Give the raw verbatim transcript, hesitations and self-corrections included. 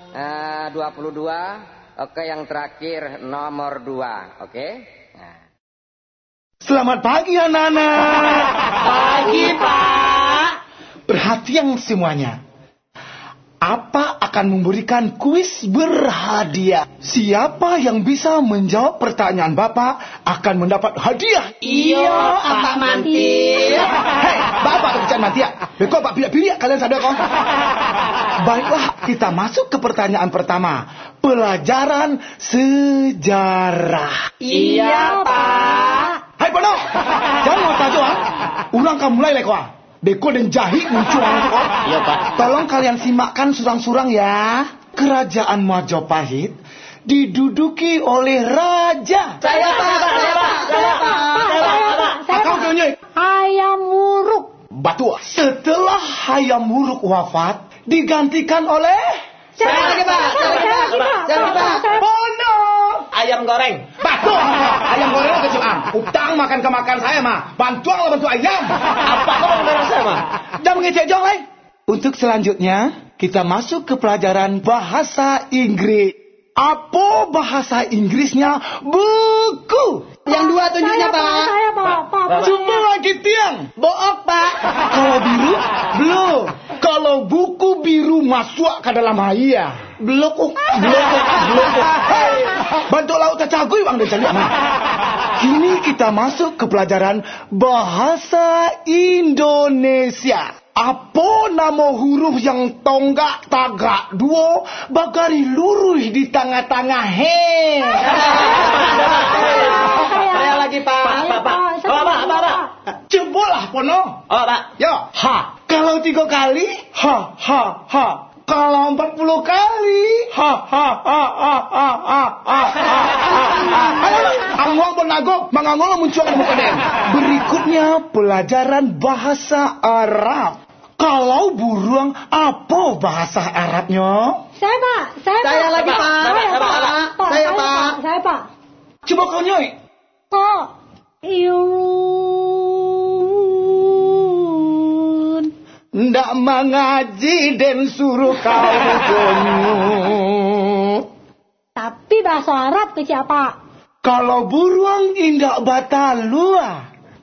uh, dua puluh dua. Oke, yang terakhir nomor dua. Oke. Nah. Selamat pagi anak-anak. Pagi Pak. Perhatian semuanya. Apa akan memberikan kuis berhadiah? Siapa yang bisa menjawab pertanyaan Bapak akan mendapat hadiah. Iya, Pak Manti. Hei, Bapak kerjaan Manti ya. Bekok Pak pilih-pilih kalian sadar kok. Baiklah, kita masuk ke pertanyaan pertama. Pelajaran sejarah. Iya, Pak. Hai Pono, jangan mau tahu ah. Ulang kamu mulai lekwa. Beko dan Jahi muncul. Iya Pak. Tolong kalian simakkan surang-surang ya. Kerajaan Majapahit diduduki oleh raja. Saya Pak, saya Pak, saya Pak, saya Pak, saya Kau tunjuk. Hayam Wuruk. Batu. Setelah Hayam Wuruk wafat, digantikan oleh Saya lagi Pak, saya lagi Pak, saya lagi Pak. Pono. Ayam goreng. Batu. Ayam goreng itu kecil. Utang makan ke makan saya mah. Bantuan lah bantu ayam. Apa kau goreng saya mah? Jangan mengecek jong lagi. Untuk selanjutnya, kita masuk ke pelajaran bahasa Inggris. Apa bahasa Inggrisnya? Buku. Yang dua tunjuknya Saya, Pak. Saya, Pak. Pak. Pak. Coba lagi tiang. Book Pak. Kalau biru, belum. Kalau buku biru masuk ke dalam haya. Blokuk. Blokuk, blokuk. Hei, bantu laut cacagui bang dan cari anak. Kini kita masuk ke pelajaran bahasa Indonesia. Apa nama huruf yang tonggak tagak dua bagari lurus di tengah-tengah he? Saya lagi Pak. Pak, Pak. Pak, Pak, Pak. Cobalah Pono. Oh Pak. Yo, ha. Kalau tiga kali, ha, ha, ha. Kalau empat puluh kali, ha, ha, ha, ha, ha, ha, ha, ha. Ayo, angwang penagok, mangangol muncul ke muka den. Berikutnya pelajaran bahasa Arab. Kalau burung, apa bahasa Arabnya? Saya, Pak. Saya, Saya Pak. lagi, Pak. Saya, Saya, Pak. Pak. Pak. Saya, Pak. Pak. Saya, Pak. Coba kau nyoy. Pak. Yun. Ndak mengaji dan suruh kau kunyut. Tapi bahasa Arab ke siapa? Kalau burung indak batalua.